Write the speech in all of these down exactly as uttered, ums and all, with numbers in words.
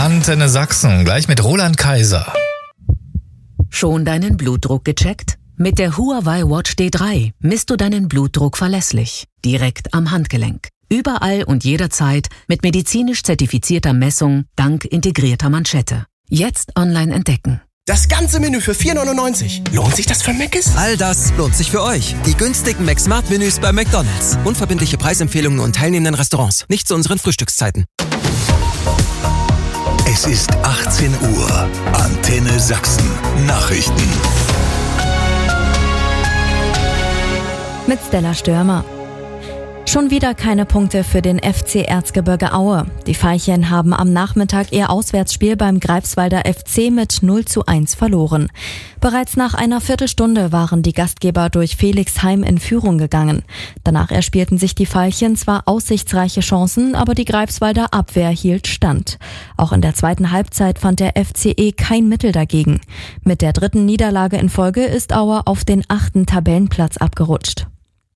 Antenne Sachsen, gleich mit Roland Kaiser. Schon deinen Blutdruck gecheckt? Mit der Huawei Watch D drei misst du deinen Blutdruck verlässlich, direkt am Handgelenk. Überall und jederzeit mit medizinisch zertifizierter Messung dank integrierter Manschette. Jetzt online entdecken. Das ganze Menü für vier neunundneunzig. Lohnt sich das für Mc's? All das lohnt sich für euch. Die günstigen McSmart-Menüs bei McDonald's. Unverbindliche Preisempfehlungen und teilnehmenden Restaurants. Nicht zu unseren Frühstückszeiten. Es ist achtzehn Uhr. Antenne Sachsen. Nachrichten. Mit Stella Stürmer. Schon wieder keine Punkte für den F C Erzgebirge Aue. Die Veilchen haben am Nachmittag ihr Auswärtsspiel beim Greifswalder F C mit null zu eins verloren. Bereits nach einer Viertelstunde waren die Gastgeber durch Felixheim in Führung gegangen. Danach erspielten sich die Veilchen zwar aussichtsreiche Chancen, aber die Greifswalder Abwehr hielt stand. Auch in der zweiten Halbzeit fand der F C E kein Mittel dagegen. Mit der dritten Niederlage in Folge ist Aue auf den achten Tabellenplatz abgerutscht.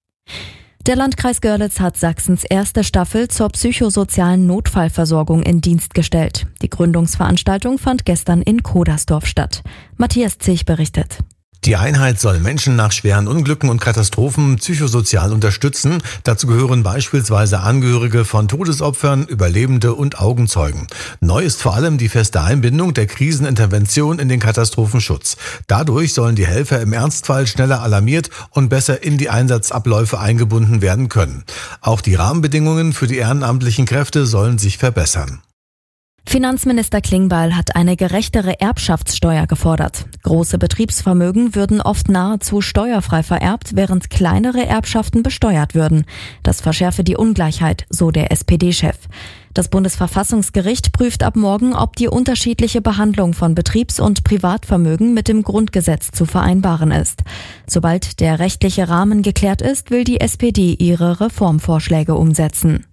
Der Landkreis Görlitz hat Sachsens erste Staffel zur psychosozialen Notfallversorgung in Dienst gestellt. Die Gründungsveranstaltung fand gestern in Kodersdorf statt. Matthias Zich berichtet. Die Einheit soll Menschen nach schweren Unglücken und Katastrophen psychosozial unterstützen. Dazu gehören beispielsweise Angehörige von Todesopfern, Überlebende und Augenzeugen. Neu ist vor allem die feste Einbindung der Krisenintervention in den Katastrophenschutz. Dadurch sollen die Helfer im Ernstfall schneller alarmiert und besser in die Einsatzabläufe eingebunden werden können. Auch die Rahmenbedingungen für die ehrenamtlichen Kräfte sollen sich verbessern. Finanzminister Klingbeil hat eine gerechtere Erbschaftssteuer gefordert. Große Betriebsvermögen würden oft nahezu steuerfrei vererbt, während kleinere Erbschaften besteuert würden. Das verschärfe die Ungleichheit, so der S P D-Chef. Das Bundesverfassungsgericht prüft ab morgen, ob die unterschiedliche Behandlung von Betriebs- und Privatvermögen mit dem Grundgesetz zu vereinbaren ist. Sobald der rechtliche Rahmen geklärt ist, will die S P D ihre Reformvorschläge umsetzen.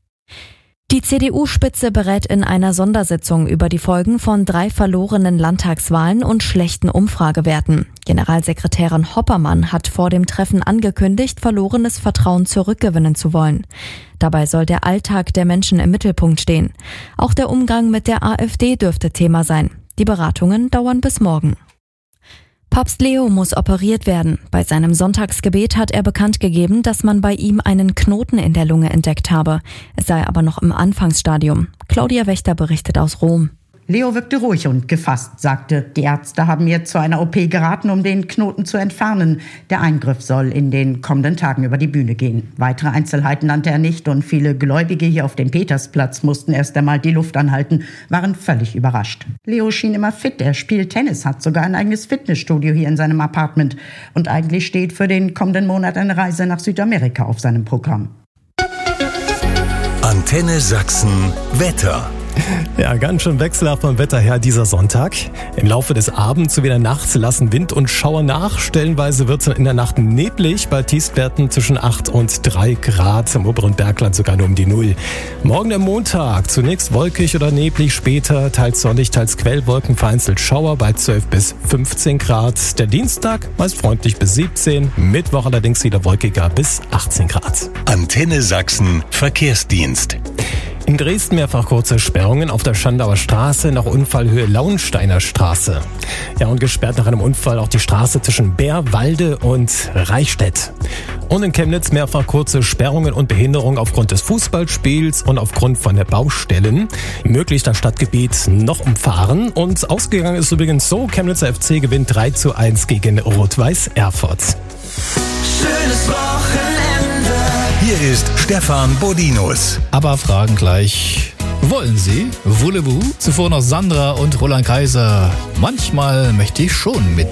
Die C D U-Spitze berät in einer Sondersitzung über die Folgen von drei verlorenen Landtagswahlen und schlechten Umfragewerten. Generalsekretärin Hoppermann hat vor dem Treffen angekündigt, verlorenes Vertrauen zurückgewinnen zu wollen. Dabei soll der Alltag der Menschen im Mittelpunkt stehen. Auch der Umgang mit der AfD dürfte Thema sein. Die Beratungen dauern bis morgen. Papst Leo muss operiert werden. Bei seinem Sonntagsgebet hat er bekannt gegeben, dass man bei ihm einen Knoten in der Lunge entdeckt habe. Es sei aber noch im Anfangsstadium. Claudia Wächter berichtet aus Rom. Leo wirkte ruhig und gefasst, sagte, die Ärzte haben mir zu einer O P geraten, um den Knoten zu entfernen. Der Eingriff soll in den kommenden Tagen über die Bühne gehen. Weitere Einzelheiten nannte er nicht und viele Gläubige hier auf dem Petersplatz mussten erst einmal die Luft anhalten, waren völlig überrascht. Leo schien immer fit, er spielt Tennis, hat sogar ein eigenes Fitnessstudio hier in seinem Apartment. Und eigentlich steht für den kommenden Monat eine Reise nach Südamerika auf seinem Programm. Antenne Sachsen Wetter. Ja, ganz schön wechselhaft vom Wetter her dieser Sonntag. Im Laufe des Abends sowie der Nacht lassen Wind und Schauer nach. Stellenweise wird es in der Nacht neblig, bei Tiefstwerten zwischen acht und drei Grad, im oberen Bergland sogar nur um die Null. Morgen der Montag, zunächst wolkig oder neblig, später teils sonnig, teils Quellwolken, vereinzelt Schauer bei zwölf bis fünfzehn Grad. Der Dienstag meist freundlich bis siebzehn, Mittwoch allerdings wieder wolkiger bis achtzehn Grad. Antenne Sachsen Verkehrsdienst. In Dresden mehrfach kurze Sperrungen auf der Schandauer Straße nach Unfallhöhe Launsteiner Straße. Ja, und gesperrt nach einem Unfall auch die Straße zwischen Bärwalde und Reichstätt. Und in Chemnitz mehrfach kurze Sperrungen und Behinderungen aufgrund des Fußballspiels und aufgrund von der Baustellen. Möglich das Stadtgebiet noch umfahren. Und ausgegangen ist übrigens so, Chemnitzer F C gewinnt drei zu eins gegen Rot-Weiß Erfurt. Schönes Wochenende. Hier ist Stefan Bodinus. Aber Fragen gleich. Wollen Sie? Voulez-vous? Zuvor noch Sandra und Roland Kaiser. Manchmal möchte ich schon mit